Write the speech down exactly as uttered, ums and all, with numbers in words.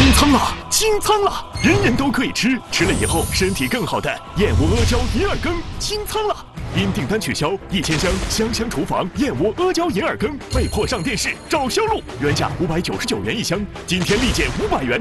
清仓了，清仓了，人人都可以吃，吃了以后身体更好的燕窝阿胶银耳羹清仓了。因订单取消，一千箱香香厨房燕窝阿胶银耳羹被迫上电视找销路，原价五百九十九元一箱，今天立减五百元。